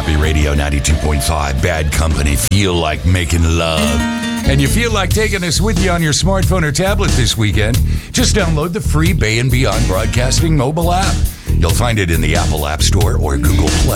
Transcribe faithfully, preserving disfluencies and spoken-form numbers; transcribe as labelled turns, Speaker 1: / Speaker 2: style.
Speaker 1: Happy Radio ninety-two point five. Bad Company. Feel like making love. And you feel like taking us with you on your smartphone or tablet this weekend? Just download the free Bay and Beyond Broadcasting mobile app. You'll find it in the Apple App Store or Google Play.